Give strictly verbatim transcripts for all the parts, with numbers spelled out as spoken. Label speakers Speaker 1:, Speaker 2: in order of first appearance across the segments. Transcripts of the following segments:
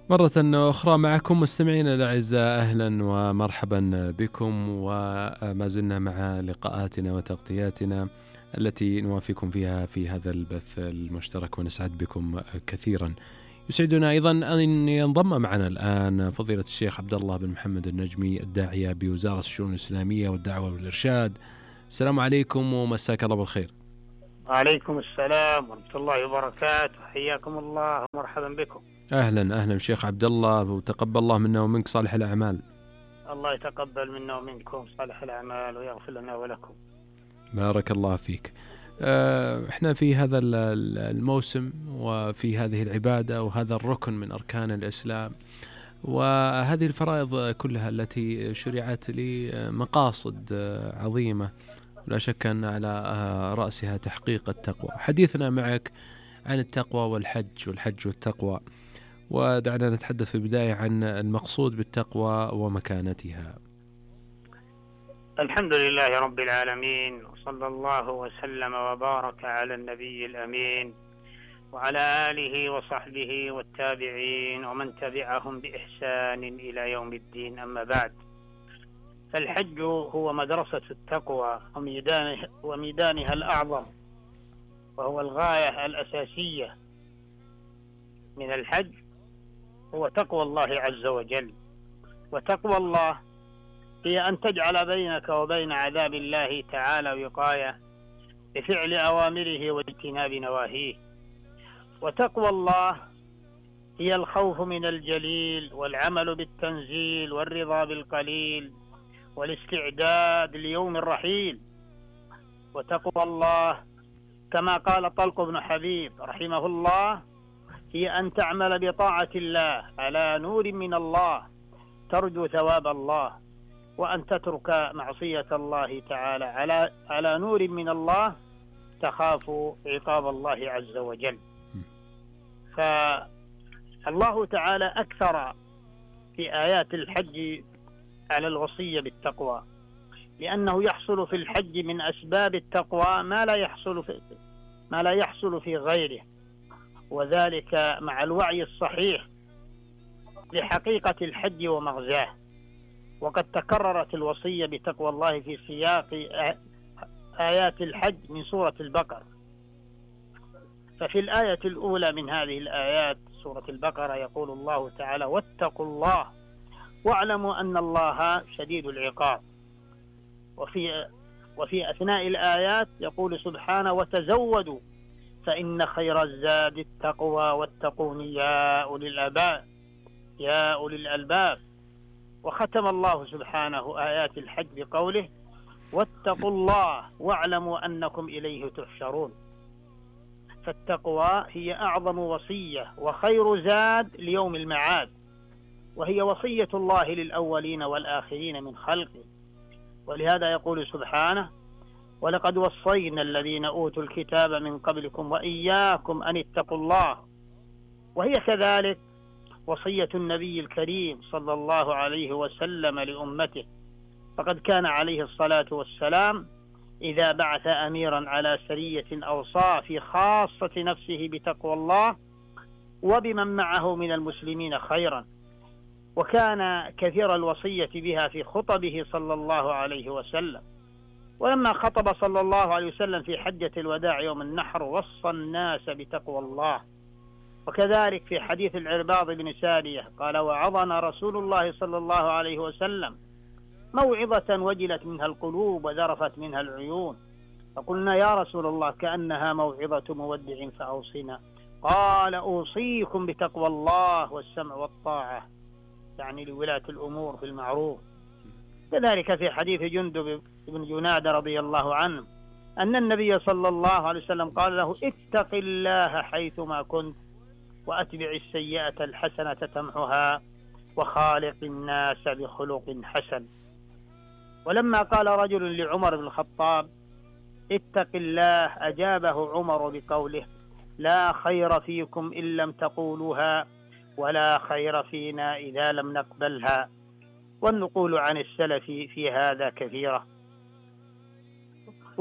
Speaker 1: مرة أخرى معكم مستمعينا الأعزاء، أهلا ومرحبا بكم، وما زلنا مع لقاءاتنا وتغطياتنا التي نوافيكم فيها في هذا البث المشترك، ونسعد بكم كثيرا. يسعدنا أيضا أن ينضم معنا الآن فضيلة الشيخ عبد الله بن محمد النجمي، الداعية بوزارة الشؤون الإسلامية والدعوة والإرشاد. السلام عليكم ومساك الله بالخير.
Speaker 2: وعليكم السلام ورحمة الله وبركاته، حياكم الله ومرحبا بكم.
Speaker 1: أهلا أهلا شيخ عبد الله، وتقبل الله منا ومنك صالح الأعمال.
Speaker 2: الله يتقبل منا ومنكم صالح الأعمال ويغفر لنا ولكم.
Speaker 1: بارك الله فيك. احنا في هذا الموسم وفي هذه العبادة وهذا الركن من أركان الإسلام، وهذه الفرائض كلها التي شرعت لمقاصد عظيمة، لا شك أن على رأسها تحقيق التقوى. حديثنا معك عن التقوى والحج والحج والتقوى، ودعنا نتحدث في البداية عن المقصود بالتقوى ومكانتها.
Speaker 2: الحمد لله رب العالمين، وصلى الله وسلم وبارك على النبي الأمين وعلى آله وصحبه والتابعين ومن تبعهم بإحسان إلى يوم الدين. أما بعد، فالحج هو مدرسة التقوى وميدانها, وميدانها الأعظم، وهو الغاية الأساسية من الحج هو تقوى الله عز وجل. وتقوى الله هي أن تجعل بينك وبين عذاب الله تعالى وقاية بفعل أوامره واجتناب نواهيه. وتقوى الله هي الخوف من الجليل والعمل بالتنزيل والرضا بالقليل والاستعداد ليوم الرحيل. وتقوى الله كما قال طلق بن حبيب رحمه الله هي أن تعمل بطاعة الله على نور من الله ترجو ثواب الله، وأن تترك معصية الله تعالى على على نور من الله تخاف عقاب الله عز وجل. فالله تعالى أكثر في آيات الحج على الوصية بالتقوى، لأنه يحصل في الحج من أسباب التقوى ما لا يحصل في ما لا يحصل في غيره، وذلك مع الوعي الصحيح لحقيقة الحج ومغزاه. وقد تكررت الوصية بتقوى الله في سياق آيات الحج من سورة البقرة. ففي الآية الأولى من هذه الآيات سورة البقرة يقول الله تعالى: واتقوا الله واعلموا أن الله شديد العقاب. وفي وفي أثناء الآيات يقول سبحانه: وتزودوا فإن خير الزاد التقوى واتقون يا أولي الألباب يا أولي الألباب. وختم الله سبحانه آيات الحج بقوله: واتقوا الله واعلموا أنكم إليه تحشرون. فالتقوى هي أعظم وصية وخير زاد ليوم المعاد، وهي وصية الله للأولين والآخرين من خلقه. ولهذا يقول سبحانه: ولقد وصينا الذين أوتوا الكتاب من قبلكم وإياكم أن اتقوا الله. وهي كذلك وصية النبي الكريم صلى الله عليه وسلم لأمته، فقد كان عليه الصلاة والسلام إذا بعث أميرا على سرية أوصى في خاصة نفسه بتقوى الله وبمن معه من المسلمين خيرا، وكان كثير الوصية بها في خطبه صلى الله عليه وسلم. ولما خطب صلى الله عليه وسلم في حجة الوداع يوم النحر وصى الناس بتقوى الله. وكذلك في حديث العرباض بن سارية قال: وعظنا رسول الله صلى الله عليه وسلم موعظة وجلت منها القلوب وذرفت منها العيون، فقلنا: يا رسول الله كأنها موعظة مودع فأوصنا. قال: أوصيكم بتقوى الله والسمع والطاعة، يعني لولاة الأمور في المعروف. كذلك في حديث جندب بن جنادة رضي الله عنه أن النبي صلى الله عليه وسلم قال له: اتق الله حيثما كنت وأتبع السيئة الحسنة تمحها وخالق الناس بخلق حسن. ولما قال رجل لعمر بن الخطاب: اتق الله، أجابه عمر بقوله: لا خير فيكم إن لم تقولوها ولا خير فينا إذا لم نقبلها. والنقول عن السلف في هذا كثيرة.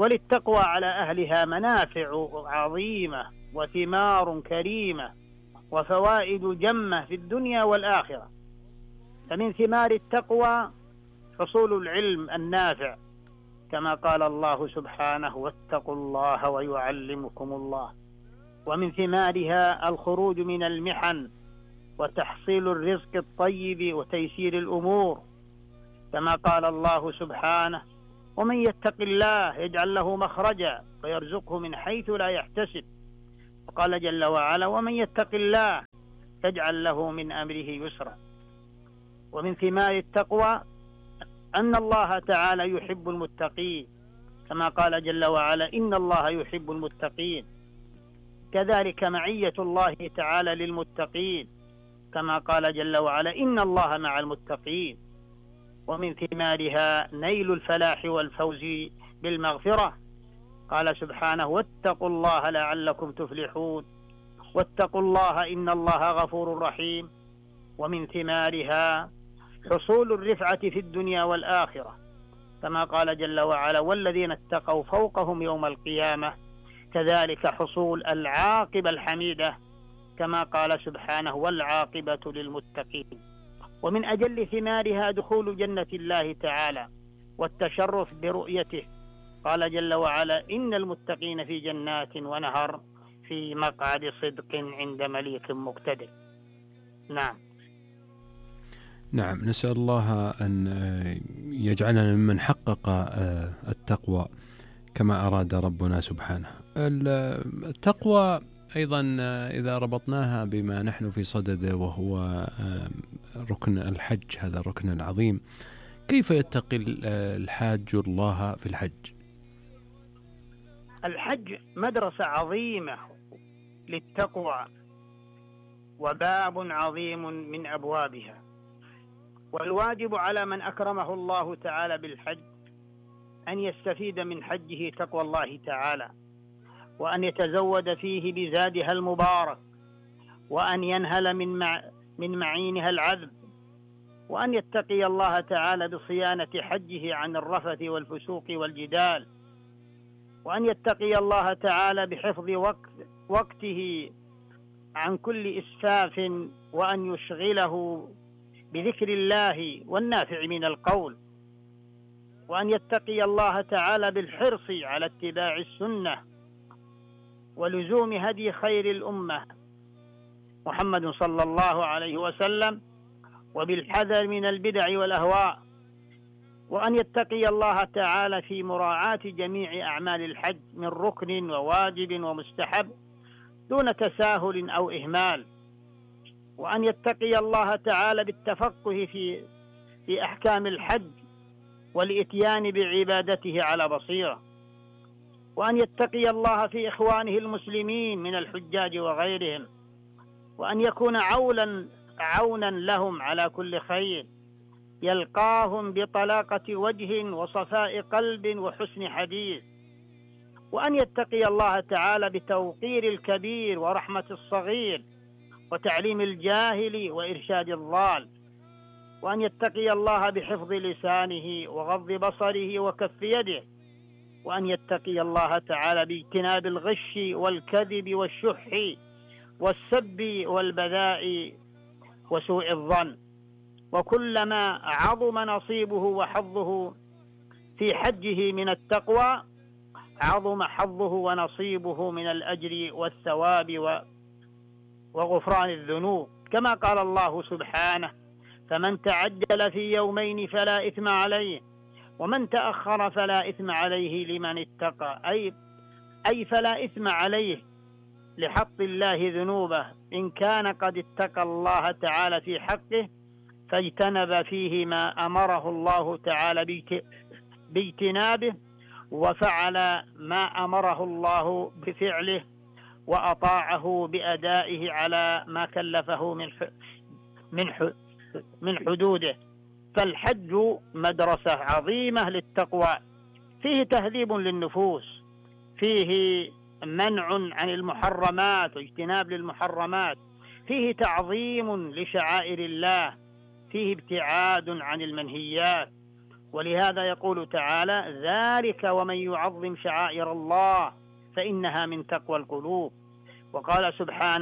Speaker 2: وللتقوى على أهلها منافع عظيمة وثمار كريمة وفوائد جمة في الدنيا والآخرة. فمن ثمار التقوى حصول العلم النافع، كما قال الله سبحانه: واتقوا الله ويعلمكم الله. ومن ثمارها الخروج من المحن وتحصيل الرزق الطيب وتيسير الأمور، كما قال الله سبحانه: ومن يتق الله يجعل له مخرجا ويرزقه من حيث لا يحتسب. وقال جل وعلا: ومن يتق الله يجعل له من أمره يسرا. ومن ثمار التقوى أن الله تعالى يحب المتقين، كما قال جل وعلا: إن الله يحب المتقين. كذلك معية الله تعالى للمتقين، كما قال جل وعلا: إن الله مع المتقين. ومن ثمارها نيل الفلاح والفوز بالمغفرة، قال سبحانه: واتقوا الله لعلكم تفلحون، واتقوا الله إن الله غفور رحيم. ومن ثمارها حصول الرفعة في الدنيا والآخرة، كما قال جل وعلا: والذين اتقوا فوقهم يوم القيامة. كذلك حصول العاقبة الحميدة، كما قال سبحانه: والعاقبة للمتقين. ومن أجل ثمارها دخول جنة الله تعالى والتشرف برؤيته، قال جل وعلا: إن المتقين في جنات ونهر في مقعد صدق عند مليك مقتدر. نعم.
Speaker 1: نعم، نسأل الله أن يجعلنا ممن حقق التقوى كما أراد ربنا سبحانه. التقوى أيضا إذا ربطناها بما نحن في صدده وهو ركن الحج، هذا الركن العظيم، كيف يتقي الحاج الله في الحج؟
Speaker 2: الحج مدرسة عظيمة للتقوى وباب عظيم من أبوابها، والواجب على من أكرمه الله تعالى بالحج أن يستفيد من حجه تقوى الله تعالى، وأن يتزود فيه بزادها المبارك، وأن ينهل من مع من معينها العذب، وأن يتقي الله تعالى بصيانة حجه عن الرفث والفسوق والجدال، وأن يتقي الله تعالى بحفظ وقت وقته عن كل إسفاف، وأن يشغله بذكر الله والنافع من القول، وأن يتقي الله تعالى بالحرص على اتباع السنة ولزوم هدي خير الأمة محمد صلى الله عليه وسلم، وبالحذر من البدع والأهواء، وأن يتقي الله تعالى في مراعاة جميع أعمال الحج من ركن وواجب ومستحب دون تساهل أو إهمال، وأن يتقي الله تعالى بالتفقه في في أحكام الحج والإتيان بعبادته على بصيرة، وأن يتقي الله في إخوانه المسلمين من الحجاج وغيرهم، وأن يكون عونا عونا لهم على كل خير، يلقاهم بطلاقة وجه وصفاء قلب وحسن حديث، وأن يتقي الله تعالى بتوقير الكبير ورحمة الصغير وتعليم الجاهل وإرشاد الضال، وأن يتقي الله بحفظ لسانه وغض بصره وكف يده، وأن يتقي الله تعالى باجتناب الغش والكذب والشح والسب والبذاء وسوء الظن. وكلما عظم نصيبه وحظه في حجه من التقوى عظم حظه ونصيبه من الأجر والثواب وغفران الذنوب، كما قال الله سبحانه: فمن تعجل في يومين فلا إثم عليه ومن تأخر فلا إثم عليه لمن اتقى، أي أي فلا إثم عليه لحق الله ذنوبه إن كان قد اتقى الله تعالى في حقه فاجتنب فيه ما أمره الله تعالى باجتنابه، وفعل ما أمره الله بفعله، وأطاعه بأدائه على ما كلفه من من من حدوده. فالحج مدرسة عظيمة للتقوى، فيه تهذيب للنفوس، فيه منع عن المحرمات واجتناب للمحرمات، فيه تعظيم لشعائر الله، فيه ابتعاد عن المنهيات. ولهذا يقول تعالى: ذلك ومن يعظم شعائر الله فإنها من تقوى القلوب. وقال سبحانه: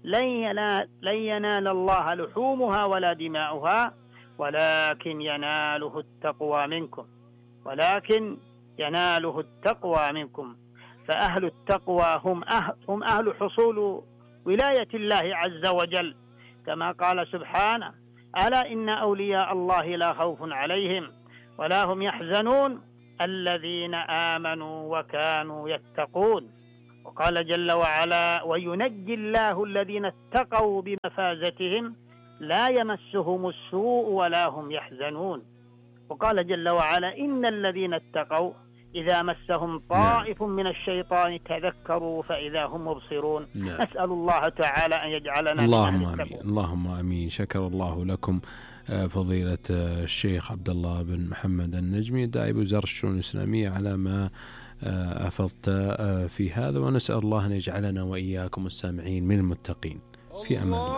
Speaker 2: لن ينال, لن ينال الله لحومها ولا دماؤها ولكن يناله التقوى منكم ولكن يناله التقوى منكم. فأهل التقوى هم أهل, هم أهل حصول ولاية الله عز وجل، كما قال سبحانه: ألا إن أولياء الله لا خوف عليهم ولا هم يحزنون الذين آمنوا وكانوا يتقون. وقال جل وعلا: وينجي الله الذين اتقوا بمفازتهم لا يمسهم السوء ولا هم يحزنون. وقال جل وعلا: إن الذين اتقوا إذا مسهم طائف من الشيطان تذكروا فإذا هم مبصرون. نعم. نسأل الله تعالى أن يجعلنا
Speaker 1: اللهم آمين. اللهم آمين. شكر الله لكم فضيلة الشيخ عبد الله بن محمد النجمي نائب وزارة الشؤون الإسلامية على ما أفضت في هذا، ونسأل الله أن يجعلنا وإياكم السامعين من المتقين. في أمان الله.